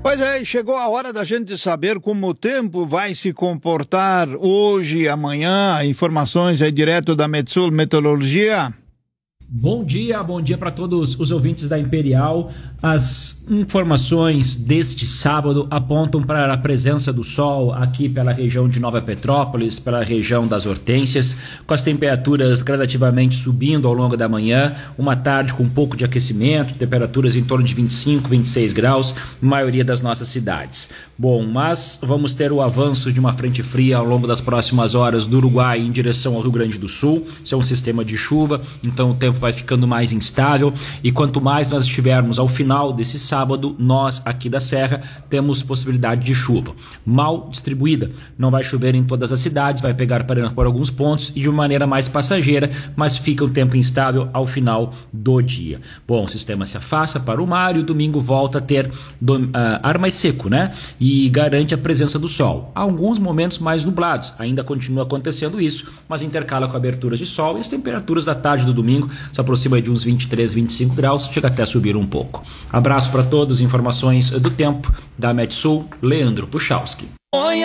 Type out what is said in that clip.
Pois é, chegou a hora da gente saber como o tempo vai se comportar hoje e amanhã. Informações aí direto da Metsul Meteorologia. Bom dia para todos os ouvintes da Imperial. As informações deste sábado apontam para a presença do sol aqui pela região de Nova Petrópolis, pela região das Hortênsias, com as temperaturas gradativamente subindo ao longo da manhã, uma tarde com um pouco de aquecimento, temperaturas em torno de 25, 26 graus, maioria das nossas cidades. Bom, mas vamos ter o avanço de uma frente fria ao longo das próximas horas do Uruguai em direção ao Rio Grande do Sul. Isso é um sistema de chuva, então o tempo vai ficando mais instável, e quanto mais nós estivermos ao final desse sábado, nós aqui da Serra temos possibilidade de chuva mal distribuída. Não vai chover em todas as cidades, vai pegar por alguns pontos e de uma maneira mais passageira, mas fica um tempo instável ao final do dia. Bom, o sistema se afasta para o mar e o domingo volta a ter ar mais seco, né? E garante a presença do sol. Há alguns momentos mais nublados, ainda continua acontecendo isso, mas intercala com aberturas de sol, e as temperaturas da tarde do domingo se aproxima de uns 23, 25 graus, chega até a subir um pouco. Abraço para todos, informações do tempo da Metsul, Leandro Puchalski.